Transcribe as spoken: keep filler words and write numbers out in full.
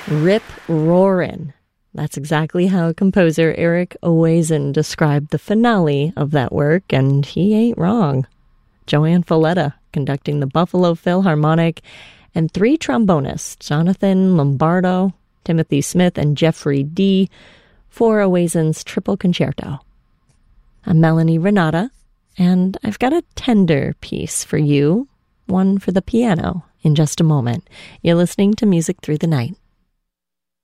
Rip roarin'. That's exactly how composer Eric Owazen described the finale of that work, and he ain't wrong. Joanne Falletta conducting the Buffalo Philharmonic, and three trombonists, Jonathan Lombardo, Timothy Smith, and Jeffrey Dee, for Owazen's Triple Concerto. I'm Melanie Renata, and I've got a tender piece for you, one for the piano, in just a moment. You're listening to Music Through the Night.